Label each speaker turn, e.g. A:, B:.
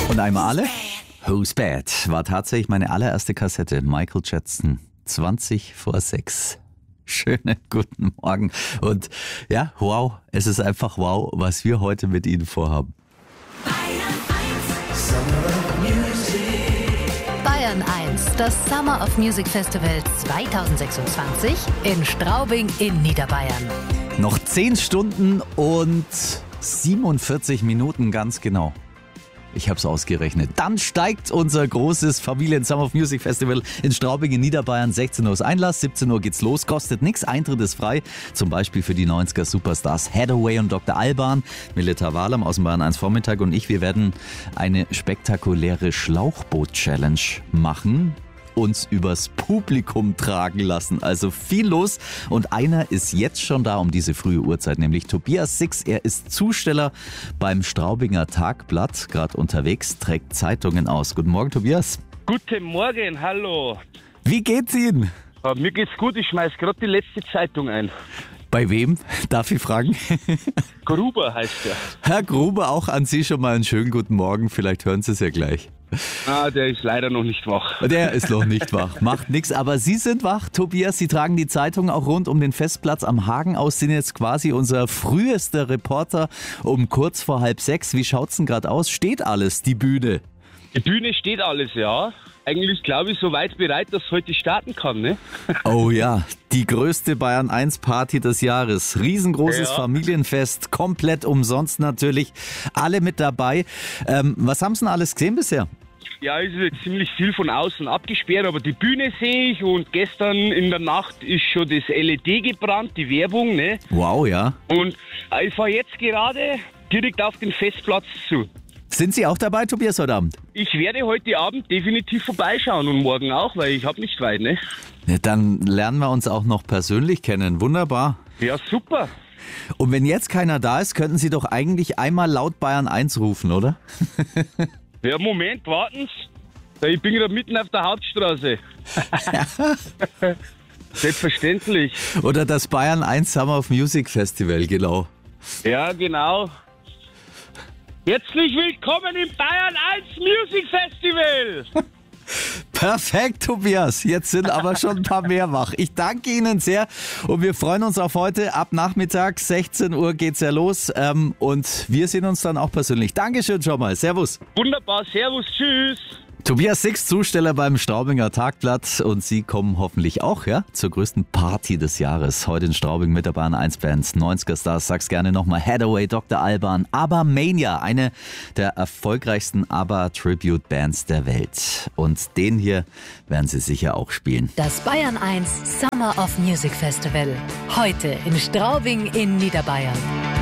A: Und einmal alle? Who's Bad war tatsächlich meine allererste Kassette. Michael Jackson, 20 vor 6. Schönen guten Morgen. Und ja, wow, es ist einfach wow, was wir heute mit Ihnen vorhaben.
B: Bayern 1, das Summer of Music Festival 2026 in Straubing in Niederbayern.
A: Noch 10 Stunden und 47 Minuten ganz genau. Ich habe es ausgerechnet. Dann steigt unser großes Familien-Summer of Music Festival in Straubing in Niederbayern. 16 Uhr ist Einlass, 17 Uhr geht's los, kostet nichts, Eintritt ist frei. Zum Beispiel für die 90er Superstars Hathaway und Dr. Alban, Milita Walam aus dem Bayern 1 Vormittag und ich. Wir werden eine spektakuläre Schlauchboot-Challenge machen. Uns übers Publikum tragen lassen. Also viel los und einer ist jetzt schon da um diese frühe Uhrzeit, nämlich Tobias Six. Er ist Zusteller beim Straubinger Tagblatt, gerade unterwegs, trägt Zeitungen aus. Guten Morgen, Tobias.
C: Guten Morgen, hallo.
A: Wie geht's Ihnen?
C: Mir geht's gut, ich schmeiß gerade die letzte Zeitung ein.
A: Bei wem? Darf ich fragen?
C: Gruber heißt er.
A: Herr Gruber, auch an Sie schon mal einen schönen guten Morgen. Vielleicht hören Sie es ja gleich.
C: Der ist leider noch nicht wach.
A: Der ist noch nicht wach, macht nichts. Aber Sie sind wach, Tobias. Sie tragen die Zeitung auch rund um den Festplatz am Hagen aus, sind jetzt quasi unser frühester Reporter um kurz vor 5:30. Wie schaut's denn gerade aus? Steht alles, die Bühne?
C: Die Bühne steht alles, ja. Eigentlich glaube ich so weit bereit, dass es heute starten kann, ne?
A: Oh ja, die größte Bayern 1 Party des Jahres. Riesengroßes Familienfest, komplett umsonst natürlich. Alle mit dabei. Was haben Sie denn alles gesehen bisher?
C: Ja, es ist jetzt ziemlich viel von außen abgesperrt, aber die Bühne sehe ich und gestern in der Nacht ist schon das LED gebrannt, die Werbung, ne?
A: Wow, ja.
C: Und ich fahre jetzt gerade direkt auf den Festplatz zu.
A: Sind Sie auch dabei, Tobias, heute Abend?
C: Ich werde heute Abend definitiv vorbeischauen und morgen auch, weil ich habe nicht weit, ne?
A: Ja, dann lernen wir uns auch noch persönlich kennen. Wunderbar.
C: Ja, super.
A: Und wenn jetzt keiner da ist, könnten Sie doch eigentlich einmal laut Bayern 1 rufen, oder?
C: Ja, Moment, warten Sie. Ich bin gerade mitten auf der Hauptstraße. Selbstverständlich.
A: Oder das Bayern 1 Summer of Music Festival, genau.
C: Ja, genau. Herzlich willkommen im Bayern 1 Music Festival.
A: Perfekt, Tobias. Jetzt sind aber schon ein paar mehr wach. Ich danke Ihnen sehr und wir freuen uns auf heute. Ab Nachmittag, 16 Uhr geht's ja los und wir sehen uns dann auch persönlich. Dankeschön schon mal. Servus.
C: Wunderbar, servus, tschüss.
A: Tobias Six, Zusteller beim Straubinger Tagblatt und Sie kommen hoffentlich auch zur größten Party des Jahres. Heute in Straubing mit der Bayern 1 Bands, 90er Stars, sag's gerne nochmal, Hathaway, Dr. Alban, ABBA Mania, eine der erfolgreichsten ABBA-Tribute-Bands der Welt. Und den hier werden Sie sicher auch spielen.
B: Das Bayern 1 Summer of Music Festival. Heute in Straubing in Niederbayern.